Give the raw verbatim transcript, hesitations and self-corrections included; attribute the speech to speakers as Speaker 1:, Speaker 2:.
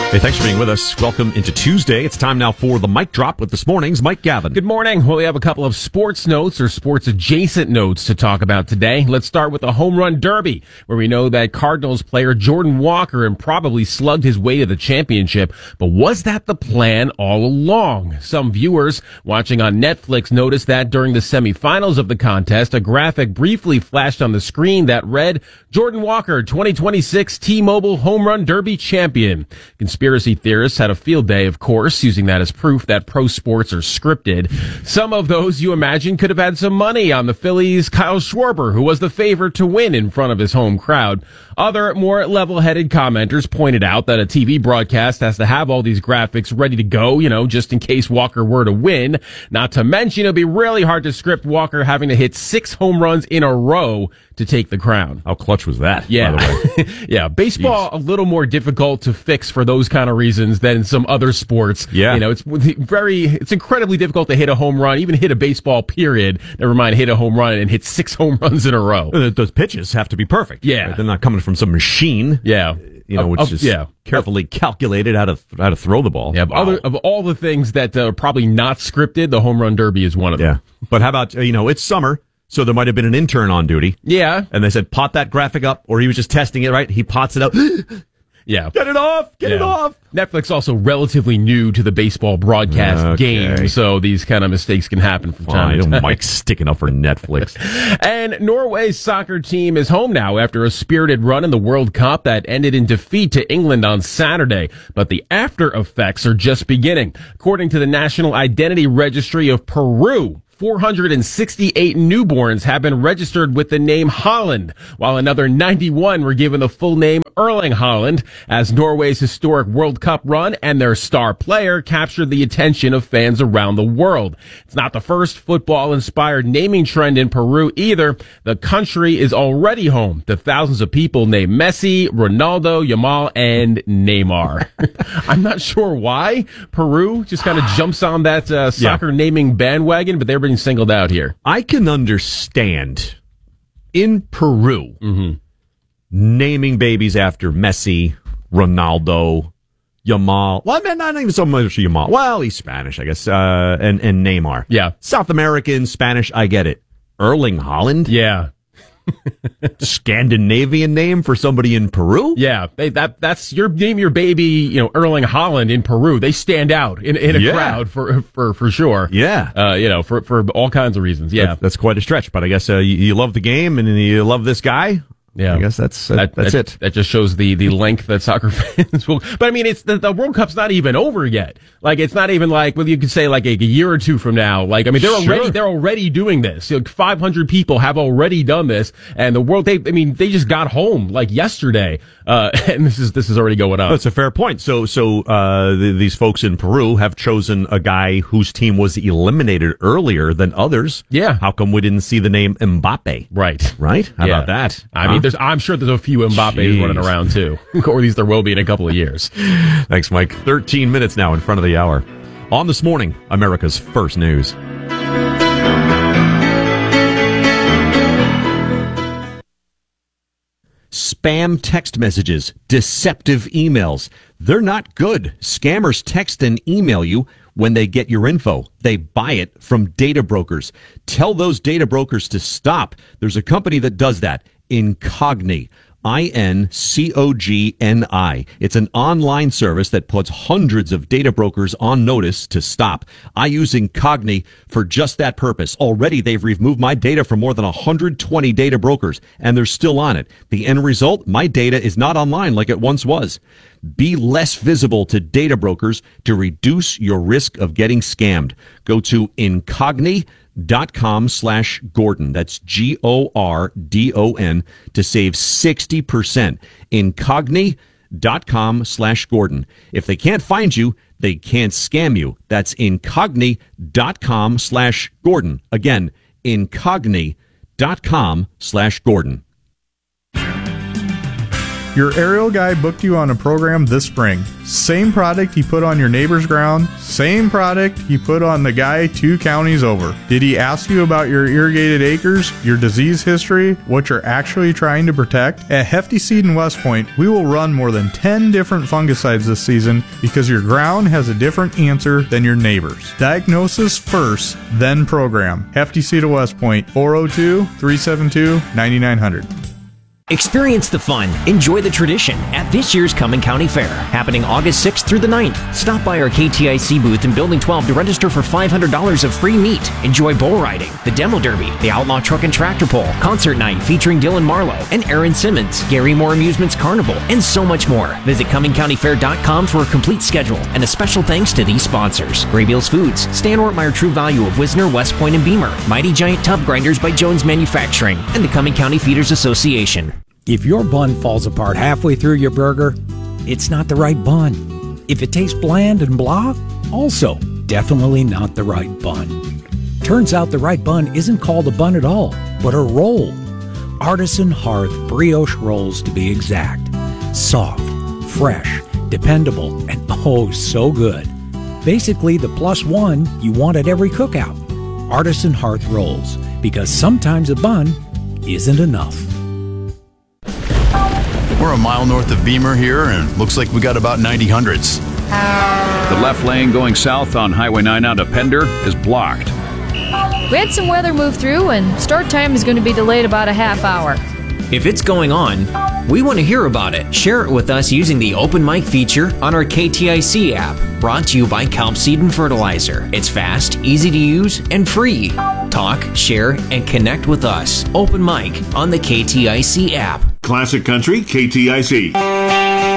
Speaker 1: Hey, thanks for being with us. Welcome into Tuesday. It's time now for the Mic Drop with this morning's Mike Gavin.
Speaker 2: Good morning. Well, we have a couple of sports notes or sports-adjacent notes to talk about today. Let's start with the Home Run Derby, where we know that Cardinals player Jordan Walker and probably slugged his way to the championship. But was that the plan all along? Some viewers watching on Netflix noticed that during the semifinals of the contest, a graphic briefly flashed on the screen that read, Jordan Walker, twenty twenty-six T-Mobile Home Run Derby champion. Conspiracy theorists had a field day, of course, using that as proof that pro sports are scripted. Some of those, you imagine, could have had some money on the Phillies' Kyle Schwarber, who was the favorite to win in front of his home crowd. Other, more level-headed commenters pointed out that a T V broadcast has to have all these graphics ready to go, you know, just in case Walker were to win. Not to mention, it'd be really hard to script Walker having to hit six home runs in a row to take the crown.
Speaker 1: How clutch was that?
Speaker 2: Yeah.
Speaker 1: By the way?
Speaker 2: Yeah. Baseball,
Speaker 1: Jeez.
Speaker 2: a little more difficult to fix for those kind of reasons than some other sports.
Speaker 1: Yeah.
Speaker 2: You know, it's very, it's incredibly difficult to hit a home run, even hit a baseball period. Never mind hit a home run and hit six home runs in a row.
Speaker 1: Those pitches have to be perfect.
Speaker 2: Yeah.
Speaker 1: Right? They're not coming from some machine.
Speaker 2: Yeah.
Speaker 1: You know, which
Speaker 2: of,
Speaker 1: is
Speaker 2: yeah.
Speaker 1: carefully calculated how to how to throw the ball.
Speaker 2: Yeah, of,
Speaker 1: Wow.
Speaker 2: other, of all the things that are probably not scripted, the home run derby is one of them.
Speaker 1: Yeah. But how about, uh, you know, it's summer, so there might have been an intern on duty.
Speaker 2: Yeah.
Speaker 1: And they said, pot that graphic up, or he was just testing it, right? He pots it up.
Speaker 2: Yeah.
Speaker 1: Get it off! Get
Speaker 2: Yeah.
Speaker 1: it off!
Speaker 2: Netflix also relatively new to the baseball broadcast
Speaker 1: Okay.
Speaker 2: game, so these kind of mistakes can happen from time
Speaker 1: Fine,
Speaker 2: to time.
Speaker 1: Mike's sticking up for Netflix.
Speaker 2: And Norway's soccer team is home now after a spirited run in the World Cup that ended in defeat to England on Saturday. But the after effects are just beginning. According to the National Identity Registry of Peru, four hundred sixty-eight newborns have been registered with the name Holland, while another ninety-one were given the full name Erling Haaland, as Norway's historic World Cup run and their star player captured the attention of fans around the world. It's not the first football-inspired naming trend in Peru either. The country is already home to thousands of people named Messi, Ronaldo, Yamal, and Neymar. I'm not sure why Peru just kind of jumps on that uh, soccer
Speaker 1: Yeah.
Speaker 2: naming bandwagon, but they're being singled out here.
Speaker 1: I can understand in Peru
Speaker 2: Mm-hmm.
Speaker 1: naming babies after Messi, Ronaldo, Yamal. Well, I mean, not even so much Yamal. Well, he's Spanish, I guess, uh, and, and Neymar.
Speaker 2: Yeah.
Speaker 1: South American, Spanish, I get it. Erling Haaland?
Speaker 2: Yeah.
Speaker 1: Scandinavian name for somebody in Peru?
Speaker 2: Yeah, they, that that's your name your baby, you know, Erling Haaland in Peru. They stand out in, in a
Speaker 1: Yeah.
Speaker 2: crowd for for for sure.
Speaker 1: Yeah.
Speaker 2: Uh, you know, for for all kinds of reasons. Yeah.
Speaker 1: That's, that's quite a stretch, but I guess uh, you, you love the game and you love this guy.
Speaker 2: Yeah,
Speaker 1: I guess that's uh,
Speaker 2: that,
Speaker 1: that's
Speaker 2: that,
Speaker 1: it.
Speaker 2: That just shows the, the length that soccer fans will. But I mean, it's the, the World Cup's not even over yet. Like, it's not even like, well, you could say like a, a year or two from now. Like, I mean, they're
Speaker 1: Sure.
Speaker 2: already they're already doing this. You know, five hundred people have already done this, and the world. They, I mean, they just got home like yesterday, uh, and this is this is already going on.
Speaker 1: That's a fair point. So, so uh, th- these folks in Peru have chosen a guy whose team was eliminated earlier than others.
Speaker 2: Yeah.
Speaker 1: How come we didn't see the name Mbappe?
Speaker 2: Right.
Speaker 1: Right? How
Speaker 2: Yeah.
Speaker 1: about that?
Speaker 2: I
Speaker 1: Huh?
Speaker 2: mean, there's, I'm sure there's a few Mbappes
Speaker 1: Jeez.
Speaker 2: running around too, or at least there will be in a couple of years.
Speaker 1: Thanks, Mike. thirteen minutes now in front of the hour. On This Morning, America's First News. Spam text messages, deceptive emails. They're not good. Scammers text and email you when they get your info. They buy it from data brokers. Tell those data brokers to stop. There's a company that does that, Incogni. I N C O G N I. It's an online service that puts hundreds of data brokers on notice to stop. I use Incogni for just that purpose. Already, they've removed my data from more than one hundred twenty data brokers, and they're still on it. The end result, my data is not online like it once was. Be less visible to data brokers to reduce your risk of getting scammed. Go to Incogni. dot com slash Gordon. That's G O R D O N to save sixty percent. Incogni dot com slash Gordon. If they can't find you, they can't scam you. That's Incogni dot com slash Gordon. Again, Incogni dot com slash Gordon.
Speaker 3: Your aerial guy booked you on a program this spring. Same product he put on your neighbor's ground, same product he put on the guy two counties over. Did he ask you about your irrigated acres, your disease history, what you're actually trying to protect? At Hefty Seed in West Point, we will run more than ten different fungicides this season because your ground has a different answer than your neighbor's. Diagnosis first, then program. Hefty Seed of West Point, four oh two, three seven two, nine nine zero zero.
Speaker 4: Experience the fun, enjoy the tradition at this year's Cumming County Fair, happening August sixth through the ninth. Stop by our K T I C booth in Building twelve to register for five hundred dollars of free meat. Enjoy bull riding, the demo derby, the outlaw truck and tractor pull, concert night featuring Dylan Marlowe and Aaron Simmons, Gary Moore Amusements Carnival, and so much more. Visit Cumming County Fair dot com for a complete schedule, and a special thanks to these sponsors: Graybeals Foods, Stan Ortmeyer True Value of Wisner, West Point, and Beamer, Mighty Giant Tub Grinders by Jones Manufacturing, and the Cumming County Feeders Association.
Speaker 5: If your bun falls apart halfway through your burger, it's not the right bun. If it tastes bland and blah, also definitely not the right bun. Turns out the right bun isn't called a bun at all, but a roll. Artisan Hearth brioche rolls, to be exact. Soft, fresh, dependable, and oh so good. Basically the plus one you want at every cookout. Artisan Hearth rolls, because sometimes a bun isn't enough.
Speaker 6: We're a mile north of Beamer here, and looks like we got about ninety hundreds.
Speaker 7: The left lane going south on Highway nine out of Pender is blocked.
Speaker 8: We had some weather move through, and start time is going to be delayed about a half hour.
Speaker 4: If it's going on, we want to hear about it. Share it with us using the Open Mic feature on our K T I C app, brought to you by Kelp Seed and Fertilizer. It's fast, easy to use, and free. Talk, share, and connect with us. Open Mic on the K T I C app.
Speaker 9: Classic Country K T I C.